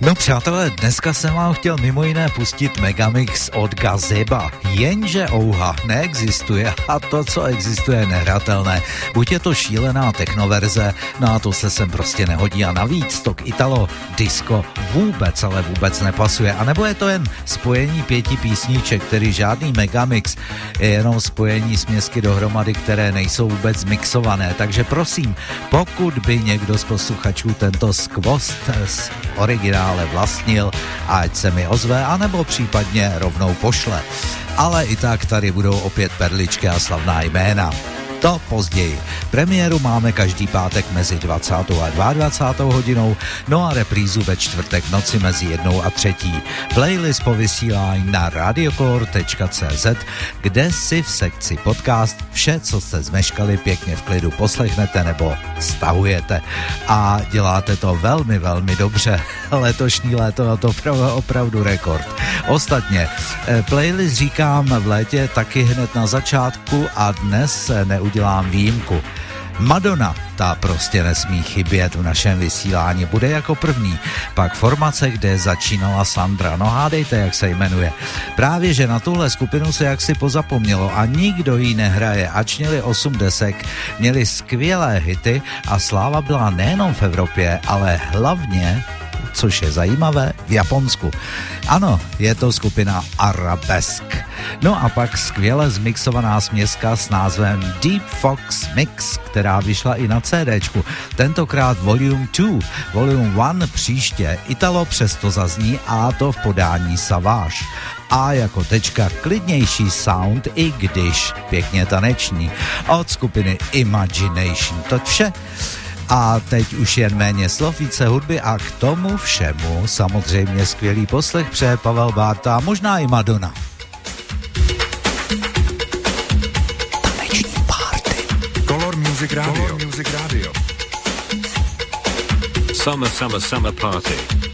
No přátelé, dneska jsem vám chtěl mimo jiné pustit Megamix od Gazeba, jenže ouha, neexistuje a to, co existuje, je nehratelné. Buď je to šílená technoverze, no a to se sem prostě nehodí a navíc to k Italo disco vůbec, ale vůbec nepasuje. A nebo je to jen spojení 5 písniček, který žádný Megamix, je jenom spojení směsky dohromady, které nejsou vůbec mixované. Takže prosím, pokud by někdo z posluchačů tento skvost z originále vlastnil, ať se mi ozve, anebo případně rovnou pošle. Ale i tak tady budou opět perličky a slavná jména. To později. Premiéru máme každý pátek mezi 20. a 22. hodinou, no a reprízu ve čtvrtek noci mezi 1 a 3. Playlist po vysílání na radiocolor.cz, kde si v sekci podcast vše, co jste zmeškali, pěkně v klidu poslechnete nebo stahujete. A děláte to velmi, velmi dobře. Letošní léto na to opravdu rekord. Ostatně, playlist říkám v létě taky hned na začátku a dnes neudělám výjimku. Madonna, ta prostě nesmí chybět v našem vysílání, bude jako první, pak formace, kde začínala Sandra, no hádejte, jak se jmenuje. Právě, že na tuhle skupinu se jaksi pozapomnělo a nikdo jí nehraje, ač měli 8 desek, měli skvělé hity a sláva byla nejenom v Evropě, ale hlavně, což je zajímavé, v Japonsku. Ano, je to skupina Arabesk. No a pak skvěle zmixovaná směska s názvem Deep Fox Mix, která vyšla i na CDčku. Tentokrát Volume 2, Volume 1 příště. Italo přesto zazní a to v podání Savage. A jako tečka klidnější sound, i když pěkně taneční. Od skupiny Imagination. To vše. A teď už jen méně slov, více hudby a k tomu všemu samozřejmě skvělý poslech přeje Pavel Bárta a možná i Madonna. Taneční party. Color Music Radio. Color Music Radio. Summer party.